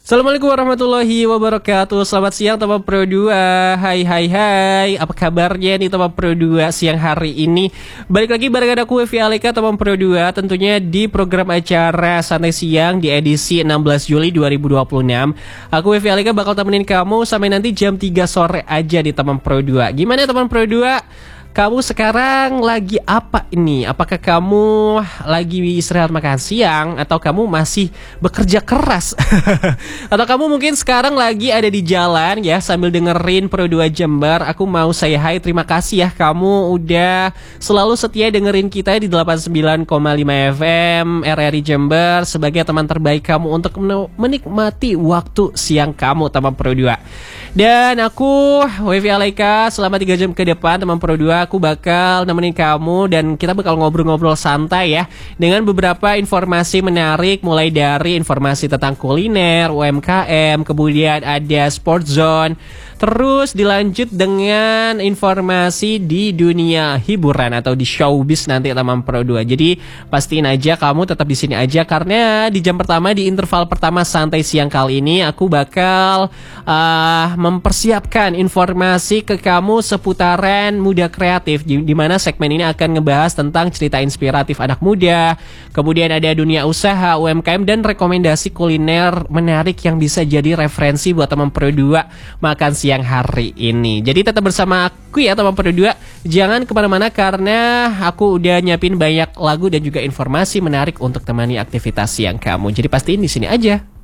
Assalamualaikum warahmatullahi wabarakatuh. Selamat siang teman Pro 2. Hai hai hai. Apa kabarnya nih teman Pro 2 siang hari ini? Balik lagi bareng aku Evi Alika teman Pro 2, tentunya di program acara Santai Siang di edisi 16 Juli 2026. Aku Evi Alika bakal temenin kamu sampai nanti jam 3 sore aja di teman Pro 2. Gimana teman Pro 2? Kamu sekarang lagi apa ini? Apakah kamu lagi istirahat makan siang atau kamu masih bekerja keras? Atau kamu mungkin sekarang lagi ada di jalan ya sambil dengerin Pro 2 Jember. Aku mau say hi, terima kasih ya kamu udah selalu setia dengerin kita di 89,5 FM RRI Jember sebagai teman terbaik kamu untuk menikmati waktu siang kamu teman Pro 2. Dan aku Evi Alika selama 3 jam ke depan teman Pro 2 aku bakal nemenin kamu dan kita bakal ngobrol-ngobrol santai ya dengan beberapa informasi menarik, mulai dari informasi tentang kuliner, UMKM, kemudian ada Sport Zone, terus dilanjut dengan informasi di dunia hiburan atau di showbiz nanti teman Pro 2. Jadi pastiin aja kamu tetap di sini aja karena di jam pertama, di interval pertama santai siang kali ini aku bakal mempersiapkan informasi ke kamu seputaran muda kreatif, di mana segmen ini akan ngebahas tentang cerita inspiratif anak muda, kemudian ada dunia usaha, UMKM, dan rekomendasi kuliner menarik yang bisa jadi referensi buat teman Pro 2 makan siang hari ini. Jadi tetap bersama aku ya teman Pro 2, jangan kemana-mana karena aku udah nyiapin banyak lagu dan juga informasi menarik untuk temani aktivitas siang kamu. Jadi pastiin di sini aja.